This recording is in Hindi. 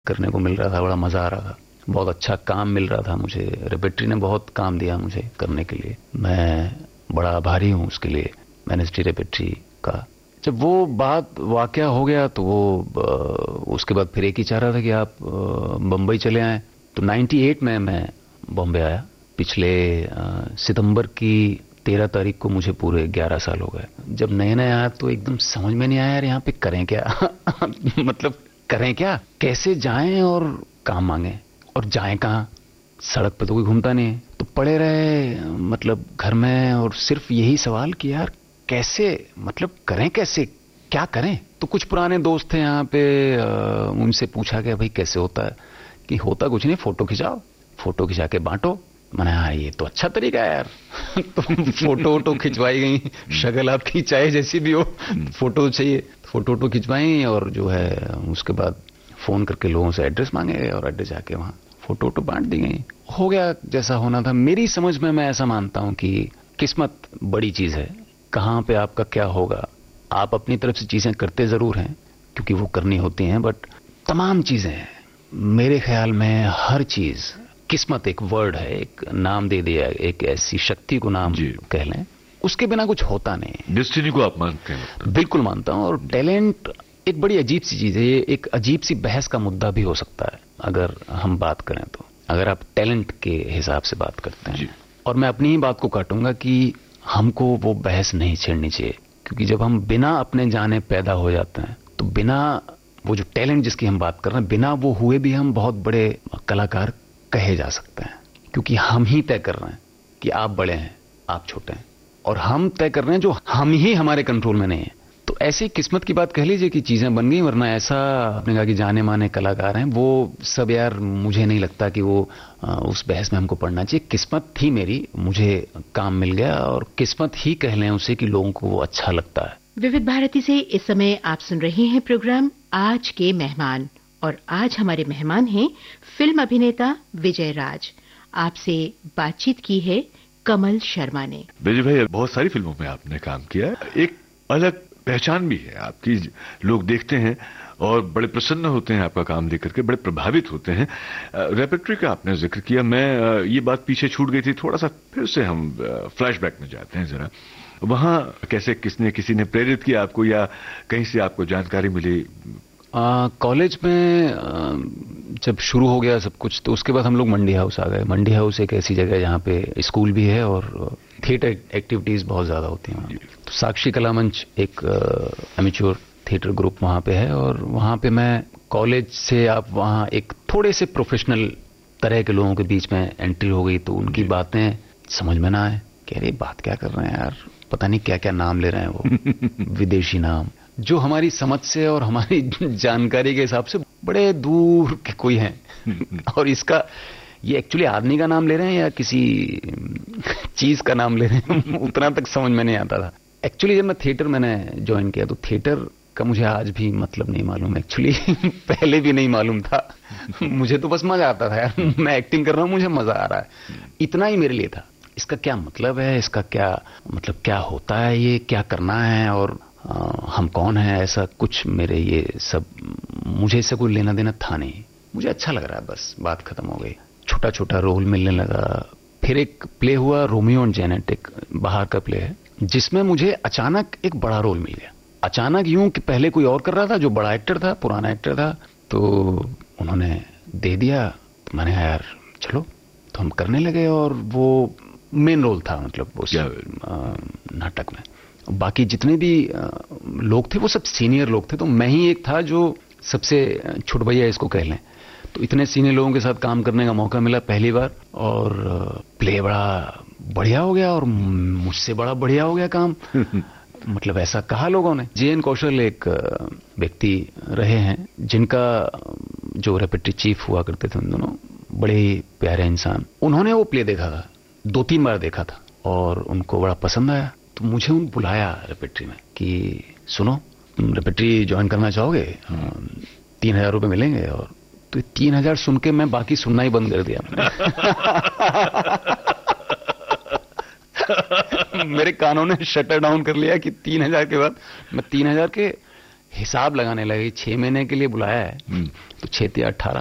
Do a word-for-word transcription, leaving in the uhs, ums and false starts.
करने को मिल रहा था, बड़ा मजा आ रहा था, बहुत अच्छा काम मिल रहा था मुझे। रेपेट्री ने बहुत काम दिया मुझे करने के लिए, मैं बड़ा आभारी हूँ उसके लिए, मिनिस्ट्री रेपेट्री का। जब वो बात वाकया हो गया तो वो उसके बाद फिर एक ही चाह रहा था कि आप बम्बई चले आए। तो अट्ठानवे में मैं बॉम्बे आया। पिछले सितंबर की तेरह तारीख को मुझे पूरे ग्यारह साल हो गए। जब नए नए आया तो एकदम समझ में नहीं आया यार यहाँ पे करें क्या मतलब करें क्या, कैसे जाएं और काम मांगे, और जाएं कहाँ, सड़क पे तो कोई घूमता नहीं है। तो पड़े रहे मतलब घर में, और सिर्फ यही सवाल कि यार कैसे, मतलब करें कैसे, क्या करें। तो कुछ पुराने दोस्त थे यहाँ पे, उनसे पूछा गया भाई कैसे होता है, कि होता कुछ नहीं, फोटो खिंचाओ, फोटो खिंचा के बांटो। मैंने हाँ ये तो अच्छा तरीका है यार तो फोटो वोटो खिंचवाई गई, शक्ल आपकी चाहे जैसी भी हो, फोटो चाहिए, फोटो वोटो खिंचवाई, और जो है उसके बाद फोन करके लोगों से एड्रेस मांगे, और एड्रेस जाके वहाँ फोटो वोटो बांट दी गई। हो गया जैसा होना था। मेरी समझ में मैं ऐसा मानता हूँ कि किस्मत बड़ी चीज है, कहाँ पे आपका क्या होगा। आप अपनी तरफ से चीजें करते जरूर हैं क्योंकि वो करनी होती हैं, बट तमाम चीजें मेरे ख्याल में, हर चीज किस्मत एक वर्ड है, एक नाम दे दिया, एक ऐसी शक्ति को नाम कह लें, उसके बिना कुछ होता नहीं। डेस्टिनी को आप मानते हैं? बिल्कुल मानता हूं। और टैलेंट एक बड़ी अजीब सी चीज है, ये एक अजीब सी बहस का मुद्दा भी हो सकता है अगर हम बात करें तो, अगर आप टैलेंट के हिसाब से बात करते हैं। और मैं अपनी ही बात को काटूंगा कि हमको वो बहस नहीं छेड़नी चाहिए, क्योंकि जब हम बिना अपने जाने पैदा हो जाते हैं तो बिना वो जो टैलेंट जिसकी हम बात कर रहे हैं, बिना वो हुए भी हम बहुत बड़े कलाकार कहे जा सकते हैं, क्योंकि हम ही तय कर रहे हैं कि आप बड़े हैं, आप छोटे हैं, और हम तय कर रहे हैं जो हम ही हमारे कंट्रोल में नहीं है। तो ऐसी किस्मत की बात कह लीजिए कि चीजें बन गई, वरना ऐसा आपने कहा कि जाने माने कलाकार हैं, वो सब यार मुझे नहीं लगता कि वो आ, उस बहस में हमको पढ़ना चाहिए। किस्मत थी मेरी, मुझे काम मिल गया, और किस्मत ही कह लें उसे कि लोगों को वो अच्छा लगता है। विविध भारती से इस समय आप सुन रहे हैं प्रोग्राम आज के मेहमान, और आज हमारे मेहमान हैं फिल्म अभिनेता विजय राज। आपसे बातचीत की है कमल शर्मा ने। विजय भाई, बहुत सारी फिल्मों में आपने काम किया, एक अलग पहचान भी है आपकी, लोग देखते हैं और बड़े प्रसन्न होते हैं आपका काम देख करके, बड़े प्रभावित होते हैं। रेपेट्री का आपने जिक्र किया, मैं ये बात पीछे छूट गई थी, थोड़ा सा फिर से हम फ्लैशबैक में जाते हैं जरा। वहां कैसे, किसने, किसी ने प्रेरित किया आपको, या कहीं से आपको जानकारी मिली? कॉलेज में आ, जब शुरू हो गया सब कुछ, तो उसके बाद हम लोग मंडी हाउस आ गए। मंडी हाउस एक ऐसी जगह है जहाँ पे स्कूल भी है और थिएटर एक्टिविटीज बहुत ज्यादा होती हैं। तो साक्षी कला मंच एक एमेच्योर थिएटर ग्रुप वहाँ पे है, और वहाँ पे मैं कॉलेज से आप वहाँ एक थोड़े से प्रोफेशनल तरह के लोगों के बीच में एंट्री हो गई। तो उनकी बातें समझ में ना आए, कह रहे बात क्या कर रहे हैं यार, पता नहीं क्या क्या नाम ले रहे हैं वो विदेशी नाम, जो हमारी समझ से और हमारी जानकारी के हिसाब से बड़े दूर के कोई हैं और इसका ये एक्चुअली आदमी का नाम ले रहे हैं या किसी चीज का नाम ले रहे हैं, उतना तक समझ में नहीं आता था। एक्चुअली जब मैं थिएटर मैंने ज्वाइन किया तो थिएटर का मुझे आज भी मतलब नहीं मालूम, एक्चुअली पहले भी नहीं मालूम था। मुझे तो बस मजा आता था यार, मैं एक्टिंग कर रहा हूँ, मुझे मजा आ रहा है, इतना ही मेरे लिए था। इसका क्या मतलब है, इसका क्या मतलब, क्या होता है, ये क्या करना है, और आ, हम कौन है, ऐसा कुछ मेरे ये सब, मुझे इससे कोई लेना देना था नहीं। मुझे अच्छा लग रहा है, बस बात खत्म हो गई। छोटा छोटा रोल मिलने लगा। फिर एक प्ले हुआ रोमियो एंड जेनेट, एक बाहर का प्ले है, जिसमें मुझे अचानक एक बड़ा रोल मिल गया। अचानक यूं कि पहले कोई और कर रहा था जो बड़ा एक्टर था, पुराना एक्टर था, तो उन्होंने दे दिया। तो मैंने कहा यार चलो, तो हम करने लगे, और वो मेन रोल था मतलब उस नाटक में। बाकी जितने भी लोग थे वो सब सीनियर लोग थे, तो मैं ही एक था जो सबसे छोट भैया इसको कह लें। तो इतने सीनियर लोगों के साथ काम करने का मौका मिला पहली बार, और प्ले बड़ा बढ़िया हो गया, और मुझसे बड़ा बढ़िया हो गया काम। मतलब ऐसा कहा लोगों ने। जे एन कौशल एक व्यक्ति रहे हैं जिनका जो रेपेट्री चीफ हुआ करते थे, उन दोनों बड़े ही प्यारे इंसान। उन्होंने वो प्ले देखा था, दो तीन बार देखा था, और उनको बड़ा पसंद आया। तो मुझे उन बुलाया रेपेट्री में कि सुनो, तुम रेपेट्री ज्वाइन करना चाहोगे, तीन हजार रुपये मिलेंगे। और तो तीन हजार सुन के मैं बाकी सुनना ही बंद कर दिया मेरे कानों ने शटर डाउन कर लिया कि तीन हजार के बाद मैं तीन हजार के हिसाब लगाने लगे छह महीने के लिए बुलाया है तो छह तिया अट्ठारह